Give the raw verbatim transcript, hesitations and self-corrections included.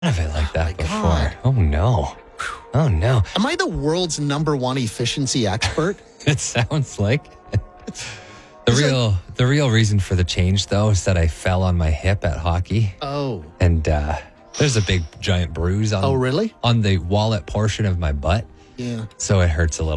I've been like that my before. God. Oh, no. Oh, no. Am I the world's number one efficiency expert? It sounds like it. The Is it- real, the real reason for the change, though, is that I fell on my hip at hockey. Oh. And uh, there's a big, giant bruise on, Oh, really? on the wallet portion of my butt. Yeah. So it hurts a little.